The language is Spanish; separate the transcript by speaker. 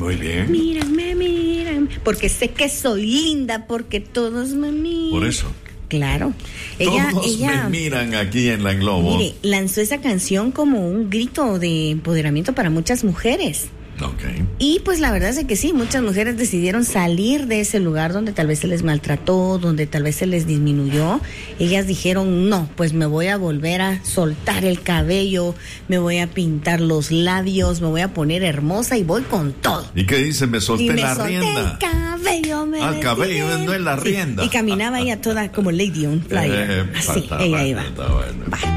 Speaker 1: Muy bien.
Speaker 2: Mírame, mírame, porque sé que soy linda, porque todos me miran.
Speaker 1: Por eso.
Speaker 2: Claro.
Speaker 1: Todos me miran aquí en La Globo.
Speaker 2: Mire, lanzó esa canción como un grito de empoderamiento para muchas mujeres.
Speaker 1: Okay.
Speaker 2: Y pues la verdad es que sí, muchas mujeres decidieron salir de ese lugar donde tal vez se les maltrató, donde tal vez se les disminuyó. Ellas dijeron, no, pues me voy a volver a soltar el cabello, me voy a pintar los labios, me voy a poner hermosa y voy con todo.
Speaker 1: ¿Y qué dice? Me solté la rienda.
Speaker 2: El cabello,
Speaker 1: al cabello, no es la rienda.
Speaker 2: Y caminaba ella toda como Lady on Fire. Así, ella iba.
Speaker 1: Bueno.